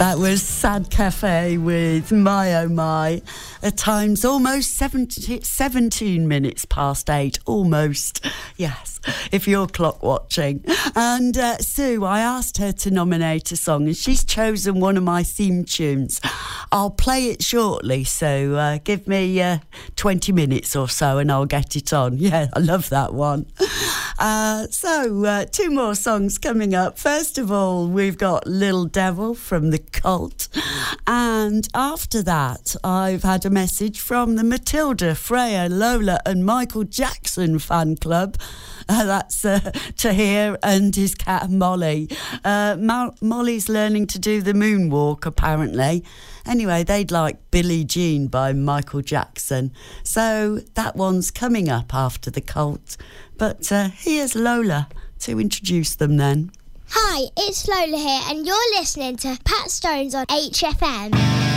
That was Sad Cafe with My Oh My. At times almost 17 minutes past 8. Almost. Yes, if you're clock watching. And Sue, I asked her to nominate a song and she's chosen one of my theme tunes. I'll play it shortly, so give me 20 minutes or so and I'll get it on. Yeah, I love that one. So, two more songs coming up. First of all, we've got Little Devil from The Cult. And after that, I've had a message from the Matilda, Freya, Lola and Michael Jackson fan club. That's Tahir and his cat Molly. Molly's learning to do the moonwalk, apparently. Anyway, they'd like Billie Jean by Michael Jackson. So that one's coming up after The Cult. But here's Lola to introduce them then. Hi, it's Lola here and you're listening to Pat Stones on HFM.